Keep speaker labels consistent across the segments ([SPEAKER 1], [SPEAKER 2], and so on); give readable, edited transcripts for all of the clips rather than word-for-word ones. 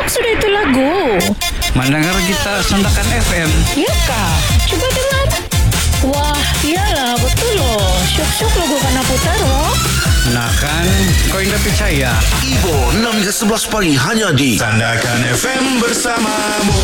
[SPEAKER 1] Tahu sudah itu lagu?
[SPEAKER 2] Mendengar kita Sandakan FM.
[SPEAKER 1] Ya kah? Coba dengar. Wah, iyalah betul loh. Syok-syok logo kana putar loh.
[SPEAKER 2] Nah kan, kau indah percaya.
[SPEAKER 3] Ibo 6 hingga 11 pagi hanya di Sandakan FM bersamamu.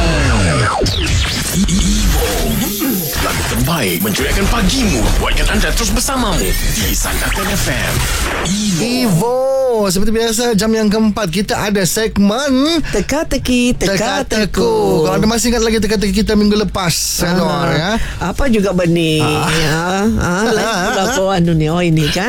[SPEAKER 3] Ibo, lagu terbaik menceriakan pagimu, buatkan anda terus bersamamu di Sandakan FM.
[SPEAKER 4] Ivo, seperti biasa jam yang keempat kita ada segmen
[SPEAKER 5] Teka-teki, teka-teku.
[SPEAKER 4] Kalau anda masih ingat lagi teka-teki kita minggu lepas, Anwar ya.
[SPEAKER 5] Apa juga benih? Lain pula kau anu ni. Oh ini kan?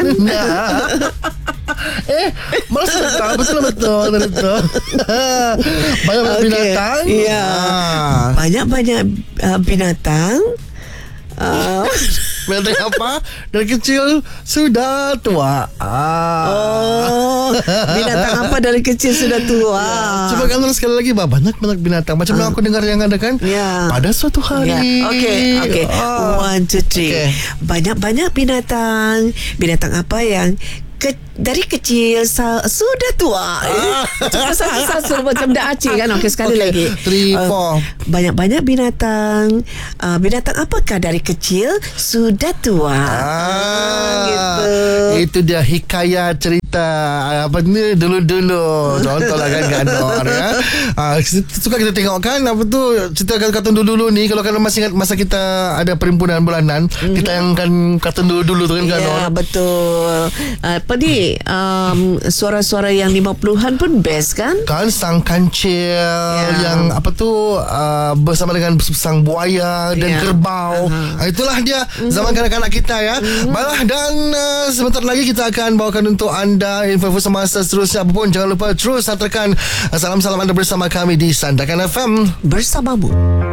[SPEAKER 4] Malah betul. Banyak binatang.
[SPEAKER 5] Ya. Banyak-banyak binatang.
[SPEAKER 4] Binatang apa? Dari kecil sudah tua.
[SPEAKER 5] Binatang apa dari kecil sudah tua?
[SPEAKER 4] Coba kamu sekali lagi, banyak binatang. Macam yang aku dengar yang ada kan?
[SPEAKER 5] Ya.
[SPEAKER 4] Pada suatu hari.
[SPEAKER 5] Okey. 1, 2, 3. Banyak-banyak binatang. Binatang apa yang dari kecil sudah tua. Satu macam dah acik kan. Okey, sekali lagi.
[SPEAKER 4] 3, 4.
[SPEAKER 5] Banyak-banyak binatang. Binatang apakah dari kecil sudah tua? Gitu.
[SPEAKER 4] Itu dia hikayat cerita apa ni dulu-dulu. Contohlah kan Ganor ya. Suka kita tengok kan apa tu cerita kartun dulu-dulu ni. Kalau kalian masih ingat masa kita ada perhimpunan bulanan, kita tayangkan kartun dulu-dulu tu kan Ganor.
[SPEAKER 5] Ya, betul. Apa ni? Suara-suara yang 50-an pun best kan?
[SPEAKER 4] Kan sang kancil yang apa tu bersama dengan sang buaya dan kerbau. Itulah dia zaman kanak-kanak kita ya. Baiklah, dan sebentar lagi kita akan bawakan untuk anda info-info semasa seterusnya. Apapun jangan lupa terus hantarkan salam-salam anda bersama kami di Sandakan FM
[SPEAKER 5] Bersamamu.